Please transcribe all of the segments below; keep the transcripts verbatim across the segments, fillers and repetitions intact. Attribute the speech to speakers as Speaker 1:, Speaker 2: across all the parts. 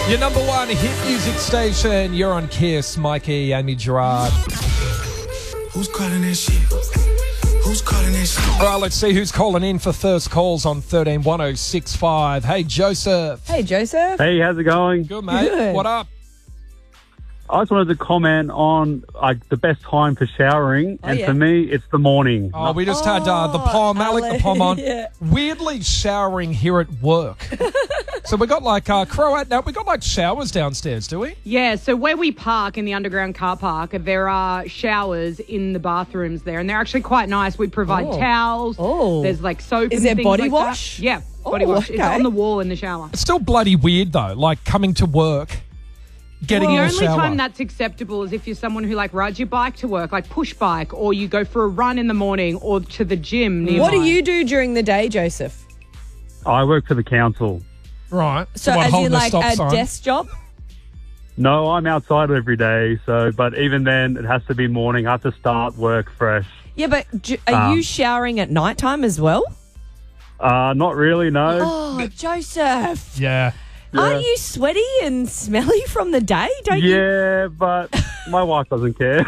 Speaker 1: Your number one hit music station. You're on Kiss. Mikey, Amy Gerard.
Speaker 2: Who's calling that shit? Who's calling that shit?
Speaker 1: All right, let's see who's calling in for first calls on thirteen one oh six five. Hey, Joseph.
Speaker 3: Hey, Joseph.
Speaker 4: Hey, how's it going?
Speaker 1: Good, mate.
Speaker 3: Good.
Speaker 1: What up?
Speaker 4: I just wanted to comment on like the best time for showering,
Speaker 3: Oh,
Speaker 4: and
Speaker 3: yeah.
Speaker 4: for me, it's the morning.
Speaker 1: Oh, we just had uh, the Pom, Alec the
Speaker 3: Ale-
Speaker 1: Pom on.
Speaker 3: yeah.
Speaker 1: Weirdly showering here at work. So we got like uh, Croat. Now we got like showers downstairs, do we?
Speaker 5: Yeah, so where we park in the underground car park, there are showers in the bathrooms there, and they're actually quite nice. We provide
Speaker 3: Oh.
Speaker 5: towels.
Speaker 3: Oh.
Speaker 5: There's like soap.
Speaker 3: Is
Speaker 5: and
Speaker 3: there
Speaker 5: things
Speaker 3: body
Speaker 5: like
Speaker 3: wash?
Speaker 5: That. Yeah, body
Speaker 3: Oh,
Speaker 5: wash. It's
Speaker 3: okay.
Speaker 5: on the wall in the shower.
Speaker 1: It's still bloody weird though. Like coming to work, getting
Speaker 5: The
Speaker 1: in the
Speaker 5: only
Speaker 1: shower.
Speaker 5: time that's acceptable is if you're someone who like rides your bike to work, like push bike, or you go for a run in the morning, or to the gym nearby.
Speaker 3: What do you do during the day, Joseph?
Speaker 4: I work for the council.
Speaker 1: Right.
Speaker 3: So,
Speaker 1: what,
Speaker 3: as
Speaker 1: holding
Speaker 3: in
Speaker 1: the
Speaker 3: like
Speaker 1: stop
Speaker 3: a
Speaker 1: sign?
Speaker 3: desk job?
Speaker 4: No, I'm outside every day. So, but even then, it has to be morning. I have to start work fresh.
Speaker 3: Yeah, but j- are
Speaker 4: Um,
Speaker 3: you showering at night time as well?
Speaker 4: Uh, not really. No.
Speaker 3: Oh, Joseph.
Speaker 1: Yeah.
Speaker 3: Aren't you sweaty and smelly from the day? Don't you?
Speaker 4: Yeah, but my wife doesn't care.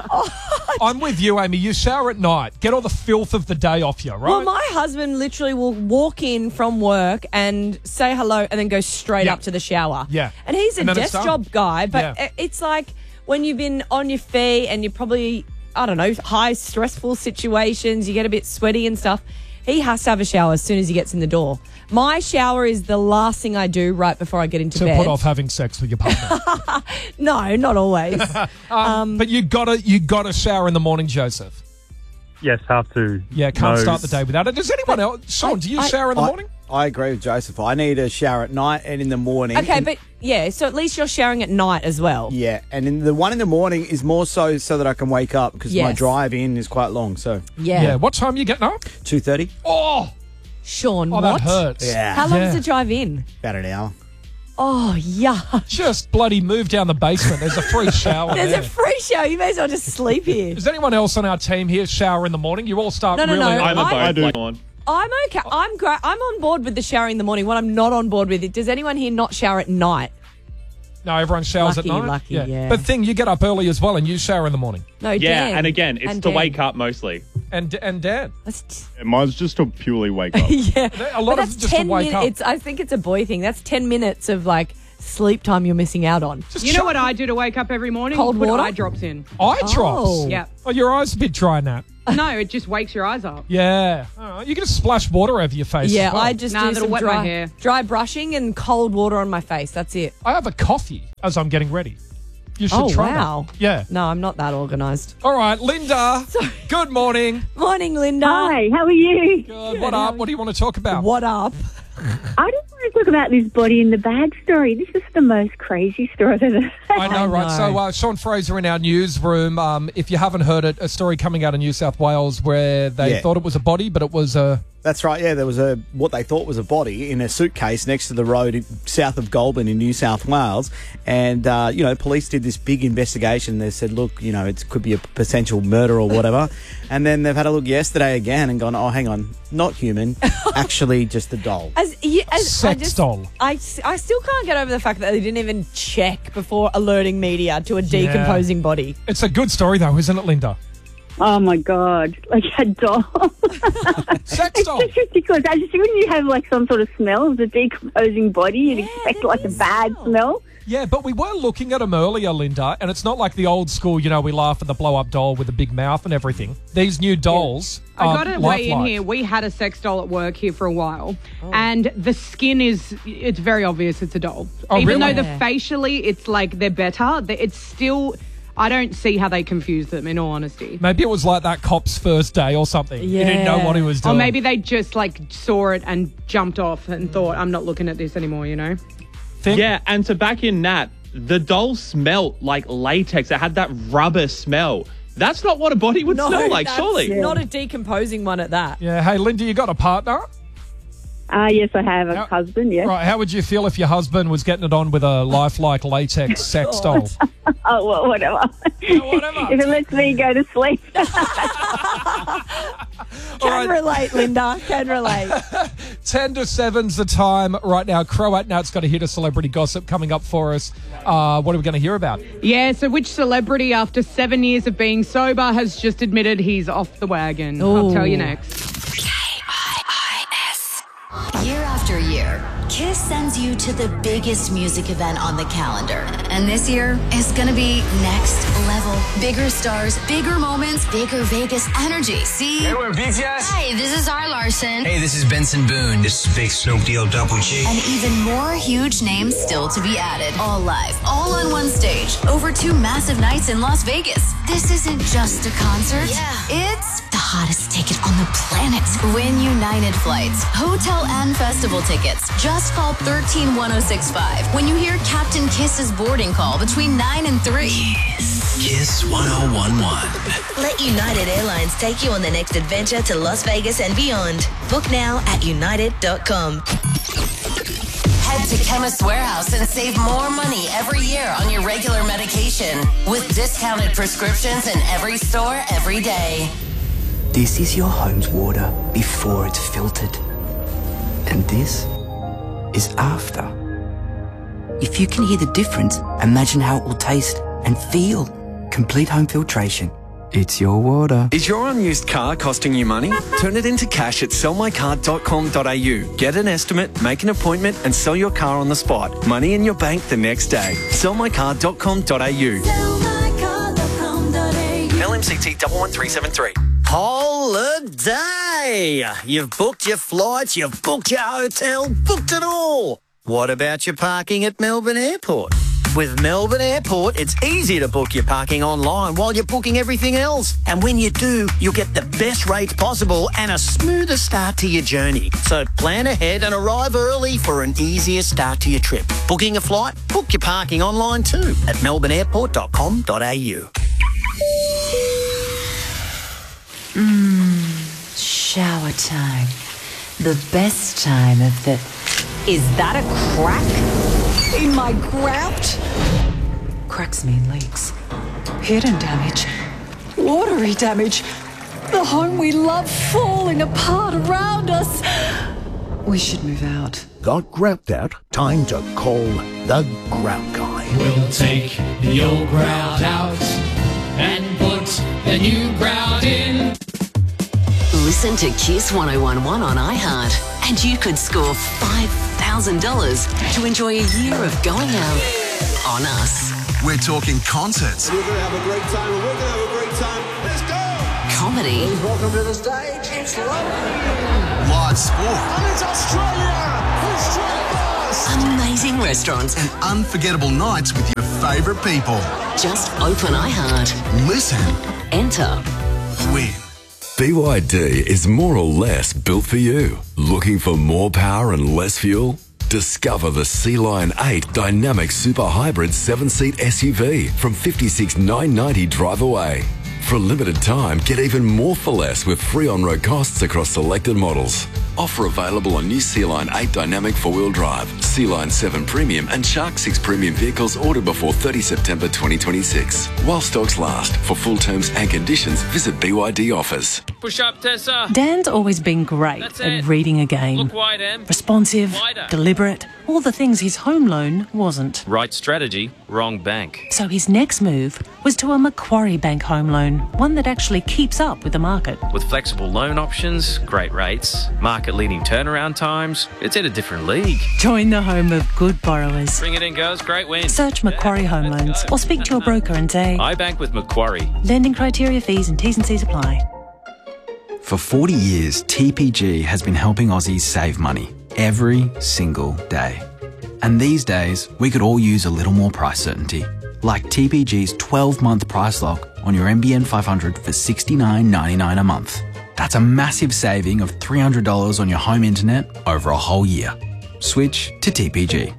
Speaker 1: I'm with you, Amy. You shower at night. Get all the filth of the day off you, right?
Speaker 3: Well, my husband literally will walk in from work and say hello and then go straight
Speaker 1: Yeah.
Speaker 3: up to the shower.
Speaker 1: Yeah.
Speaker 3: And he's a
Speaker 1: And then it's
Speaker 3: desk
Speaker 1: done.
Speaker 3: job guy, but
Speaker 1: Yeah.
Speaker 3: i- it's like when you've been on your feet and you're probably, I don't know, high stressful situations, you get a bit sweaty and stuff. He has to have a shower as soon as he gets in the door. My shower is the last thing I do right before I get into
Speaker 1: to
Speaker 3: bed.
Speaker 1: put off having sex with your partner.
Speaker 3: No, not always.
Speaker 1: um, but you gotta you gotta shower in the morning, Joseph.
Speaker 4: Yes, have to.
Speaker 1: Yeah, can't
Speaker 4: No.
Speaker 1: start the day without it. Does anyone else? Sean, do you
Speaker 3: I-
Speaker 1: shower in the
Speaker 6: I,
Speaker 1: morning?
Speaker 6: I agree with Joseph. I need a shower at night and in the morning.
Speaker 3: Okay,
Speaker 6: And-
Speaker 3: but yeah, so at least you're showering at night as well.
Speaker 6: yeah, and in the one in the morning is more so so that I can wake up because my
Speaker 3: Yes.
Speaker 6: drive in is quite long. So
Speaker 3: Yeah.
Speaker 1: Yeah. What time are you getting up?
Speaker 6: two thirty.
Speaker 1: Oh,
Speaker 3: Sean,
Speaker 1: oh,
Speaker 3: what?
Speaker 1: that hurts.
Speaker 6: Yeah,
Speaker 3: How long
Speaker 1: Yeah.
Speaker 3: does the drive in?
Speaker 6: about an hour.
Speaker 3: Oh, yeah.
Speaker 1: Just bloody move down the basement. There's a free shower
Speaker 3: There's
Speaker 1: there.
Speaker 3: a free show. You may as well just sleep here.
Speaker 1: Does anyone else on our team here shower in the morning? You all start
Speaker 3: No, no,
Speaker 1: really
Speaker 3: no.
Speaker 1: early.
Speaker 3: I'm a I-
Speaker 7: I do one.
Speaker 3: I'm okay. I'm great. I'm on board with the shower in the morning. What I'm not on board with it. Does anyone here not shower at night?
Speaker 1: No, everyone showers
Speaker 3: Lucky,
Speaker 1: at night.
Speaker 3: lucky, yeah.
Speaker 1: But thing, you get up early as well, and you shower in the morning.
Speaker 3: No,
Speaker 7: Yeah,
Speaker 3: Dan.
Speaker 7: and again, it's
Speaker 3: And
Speaker 7: to
Speaker 3: Dan.
Speaker 7: wake up mostly.
Speaker 1: And and Dan,
Speaker 3: That's t-
Speaker 8: Mine's just to purely wake up.
Speaker 3: yeah.
Speaker 1: a lot
Speaker 3: But
Speaker 1: of
Speaker 3: that's
Speaker 1: it just to
Speaker 3: ten
Speaker 1: wake
Speaker 3: min-
Speaker 1: up.
Speaker 3: It's, I think it's a boy thing. That's ten minutes of like sleep time you're missing out on.
Speaker 1: just
Speaker 5: You know
Speaker 1: chuck
Speaker 5: what I do to wake up every morning?
Speaker 3: Cold
Speaker 5: Put
Speaker 3: water?
Speaker 5: eye drops in.
Speaker 1: eye drops.
Speaker 3: Oh.
Speaker 5: Yeah.
Speaker 1: Oh, your eyes a bit dry, Nat.
Speaker 5: No, it just wakes your eyes up.
Speaker 1: Yeah. Oh, you can just splash water over your face.
Speaker 3: Yeah,
Speaker 1: as well.
Speaker 3: I just
Speaker 5: Nah,
Speaker 3: do
Speaker 5: that'll
Speaker 3: some
Speaker 5: wet my
Speaker 3: dry,
Speaker 5: hair.
Speaker 3: dry brushing and cold water on my face. That's it.
Speaker 1: I have a coffee as I'm getting ready. You should
Speaker 3: Oh,
Speaker 1: try
Speaker 3: wow.
Speaker 1: that. Yeah.
Speaker 3: No, I'm not that organised.
Speaker 1: All right, Linda. Good morning.
Speaker 3: Morning, Linda.
Speaker 9: Hi, how are you?
Speaker 1: Good. What up? What do you want to talk about?
Speaker 3: What up?
Speaker 9: I just want to talk about this body in the bag story. This is the most crazy story I've ever heard.
Speaker 1: I know,
Speaker 3: I
Speaker 1: right?
Speaker 3: know.
Speaker 1: So, uh, Sean Fraser in our newsroom. Um, if you haven't heard it, a story coming out of New South Wales where they
Speaker 6: Yeah.
Speaker 1: thought it was a body, but it was a.
Speaker 6: That's right. Yeah, there was a what they thought was a body in a suitcase next to the road in- south of Goulburn in New South Wales, and uh, you know, police did this big investigation. They said, look, you know, it could be a potential murder or whatever, and then they've had a look yesterday again and gone, oh, hang on, not human, actually just a doll.
Speaker 3: As, yeah, as I
Speaker 1: Sex
Speaker 3: just,
Speaker 1: doll.
Speaker 3: I, s- I still can't get over the fact that they didn't even check before alerting media to a decomposing body.
Speaker 1: It's a good story, though, isn't it, Linda?
Speaker 9: Oh my God, like a doll.
Speaker 1: Sex
Speaker 9: It's
Speaker 1: doll.
Speaker 9: just ridiculous. I just, when you have like some sort of smell of the decomposing body, you'd
Speaker 3: Yeah,
Speaker 9: expect
Speaker 3: there
Speaker 9: like a
Speaker 3: is
Speaker 9: bad
Speaker 3: smell.
Speaker 9: smell.
Speaker 1: Yeah, but we were looking at them earlier, Linda, and it's not like the old school, you know, we laugh at the blow-up doll with the big mouth and everything. These new dolls
Speaker 5: I
Speaker 1: are
Speaker 5: got to weigh in
Speaker 1: lifelike.
Speaker 5: here. We had a sex doll at work here for a while, and the skin is, it's very obvious it's a doll.
Speaker 1: Oh,
Speaker 5: Even
Speaker 1: really?
Speaker 5: though the
Speaker 3: Yeah.
Speaker 5: facially, it's like they're better, they- it's still, I don't see how they confuse them, in all honesty.
Speaker 1: Maybe it was like that cop's first day or something. He didn't know
Speaker 3: Yeah.
Speaker 1: what he was
Speaker 5: Or
Speaker 1: doing.
Speaker 5: maybe they just like saw it and jumped off and thought, I'm not looking at this anymore, you know?
Speaker 1: Think-
Speaker 7: Yeah, and to back in Nat, the doll smelt like latex. It had that rubber smell. That's not what a body would smell like,
Speaker 3: that's
Speaker 7: surely.
Speaker 3: not a decomposing one at that.
Speaker 1: Yeah, hey, Linda, you got a partner?
Speaker 9: Ah, yes, I have a
Speaker 1: How-
Speaker 9: husband, yes.
Speaker 1: Right, how would you feel if your husband was getting it on with a lifelike latex sex doll?
Speaker 9: Oh, well, whatever.
Speaker 1: whatever.
Speaker 9: If it lets me go to sleep.
Speaker 3: Can relate, Linda. Can relate.
Speaker 1: ten to seven's the time right now. Croat Nat's got a hit of celebrity gossip coming up for us. Uh, what are we going to hear about?
Speaker 5: Yeah, so which celebrity, after seven years of being sober, has just admitted he's off the wagon? I'll tell you next.
Speaker 10: Year after year, Kiss sends you to the biggest music event on the calendar. And this year is gonna be next level. Bigger stars, bigger moments, bigger Vegas energy. See?
Speaker 11: Hey, we're B T S.
Speaker 10: Hey, this is R. Larson.
Speaker 11: Hey, this is Benson Boone. This is Big Snoop D O Double G.
Speaker 10: And even more huge names still to be added. All live, all on one stage, over two massive nights in Las Vegas. This isn't just a concert. Yeah. It's the hottest ticket on the planet. Win United flights, hotel and festival tickets. Just call one three one oh six five when you hear Captain Kiss's boarding call between nine and three.
Speaker 11: Kiss one oh one one.
Speaker 12: Let United Airlines take you on the next adventure to Las Vegas and beyond. Book now at united dot com.
Speaker 13: Head to Chemist Warehouse and save more money every year on your regular medication with discounted prescriptions in every store every day.
Speaker 14: This is your home's water before it's filtered. And this is after. If you can hear the difference, imagine how it will taste and feel. Complete home filtration. It's your water.
Speaker 15: Is your unused car costing you money? Turn it into cash at sell my car dot com dot a u. Get an estimate, make an appointment and sell your car on the spot. Money in your bank the next day. sell my car dot com dot a u. L M C T one one three seven three.
Speaker 16: Holiday! You've booked your flights, you've booked your hotel, booked it all. What about your parking at Melbourne Airport? With Melbourne Airport, it's easy to book your parking online while you're booking everything else. And when you do, you'll get the best rates possible and a smoother start to your journey. So plan ahead and arrive early for an easier start to your trip. Booking a flight? Book your parking online too at melbourne airport dot com dot a u.
Speaker 17: Mmm, shower time. The best time of the...
Speaker 3: Is that a crack in my grout?
Speaker 17: Cracks mean leaks. Hidden damage. Watery damage. The home we love falling apart around us. We should move out.
Speaker 18: Got grout out? Time to call the Grout Guy.
Speaker 19: We'll take the old grout out and put the new grout in.
Speaker 13: Listen to Kiss one oh one one on iHeart and you could score five thousand dollars to enjoy a year of going out on us.
Speaker 20: We're talking concerts.
Speaker 21: We're going to have a great time and we're going to have a great time. Let's go!
Speaker 13: Comedy.
Speaker 21: Welcome to the stage. It's lovely.
Speaker 20: Live sport.
Speaker 21: And it's Australia. It's straight first.
Speaker 13: Amazing restaurants.
Speaker 20: And unforgettable nights with your favourite people.
Speaker 13: Just open iHeart.
Speaker 20: Listen.
Speaker 13: Enter.
Speaker 20: Win.
Speaker 22: B Y D is more or less built for you. Looking for more power and less fuel? Discover the Sea Lion eight Dynamic Super Hybrid seven-seat S U V from fifty-six thousand nine hundred ninety dollars drive away. For a limited time, get even more for less with free on-road costs across selected models. Offer available on new Sea Lion eight Dynamic four-wheel drive, Sea Lion seven Premium and Shark six Premium vehicles ordered before thirtieth September twenty twenty-six. While stocks last. For full terms and conditions, visit B Y D offers.
Speaker 23: Push up, Tessa.
Speaker 24: Dan's always been great
Speaker 23: That's
Speaker 24: at
Speaker 23: it.
Speaker 24: reading a game.
Speaker 23: Look wide, Em.
Speaker 24: Responsive,
Speaker 23: Wider.
Speaker 24: deliberate, all the things his home loan wasn't.
Speaker 25: Right strategy, wrong bank.
Speaker 24: So his next move was to a Macquarie Bank home loan, one that actually keeps up with the market.
Speaker 25: With flexible loan options, great rates, market-leading turnaround times, it's in a different league.
Speaker 24: Join the home of good borrowers.
Speaker 25: Bring it in, girls. Great win.
Speaker 24: Search Macquarie Home Loans or speak to your broker and say,
Speaker 25: I bank with Macquarie.
Speaker 24: Lending criteria, fees and T's and C's apply.
Speaker 26: For forty years, T P G has been helping Aussies save money every single day. And these days, we could all use a little more price certainty. Like T P G's twelve-month price lock on your M B N five hundred for sixty-nine ninety-nine a month. That's a massive saving of three hundred dollars on your home internet over a whole year. Switch to T P G.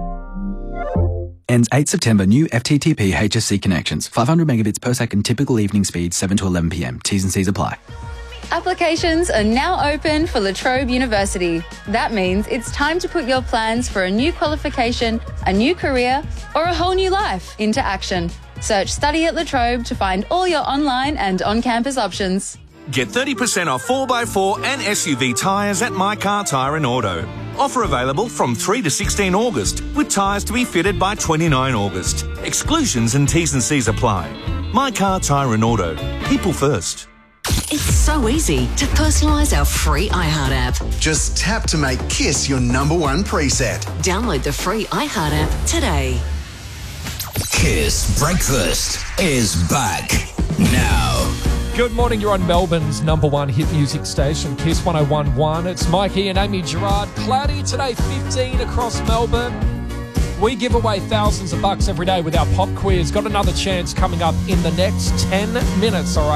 Speaker 26: Ends eighth September. New F T T P H S C connections. five hundred megabits per second typical evening speed, seven to eleven p m. T's and C's apply.
Speaker 2: Applications are now open for La Trobe University. That means it's time to put your plans for a new qualification, a new career, or a whole new life into action. Search Study at La Trobe to find all your online and on-campus options.
Speaker 4: Get thirty percent off four by four and S U V tyres at My Car Tyre and Auto. Offer available from three to sixteen August, with tyres to be fitted by twenty-nine August. Exclusions and T's and C's apply. My Car Tyre and Auto. People first.
Speaker 6: It's so easy to personalise our free iHeart app.
Speaker 20: Just tap to make Kiss your number one preset.
Speaker 6: Download the free iHeart app today.
Speaker 11: Kiss Breakfast is back now.
Speaker 1: Good morning, you're on Melbourne's number one hit music station, Kiss one oh one point one. It's Mikey and Amy Gerard. Cloudy today, fifteen across Melbourne. We give away thousands of bucks every day with our pop quiz. Got another chance coming up in the next ten minutes, all right?